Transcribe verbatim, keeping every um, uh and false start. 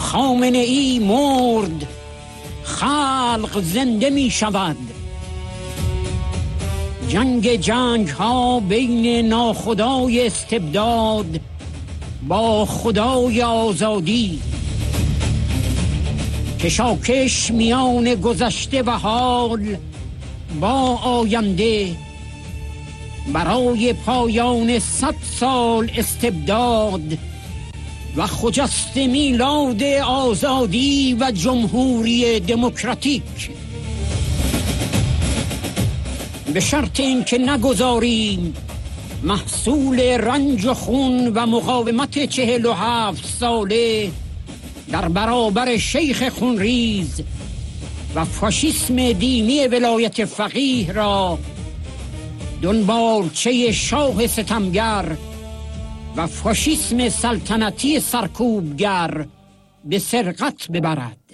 خامنه ای مرد، خلق زنده می شود. جنگ جنگ ها بین ناخدای استبداد با خدای آزادی، کشاکش میان گذشته و حال با آینده، برای پایان صد سال استبداد و خجست میلاد آزادی و جمهوری دموکراتیک. به شرط اینکه نگذاریم محصول رنج و خون و مقاومت چهل و هفت ساله در برابر شیخ خونریز و فاشیسم دینی ولایت فقیه را دنبالچه شاه ستمگر و فاشیسم سلطنتی سرکوبگر به سرقت ببرد.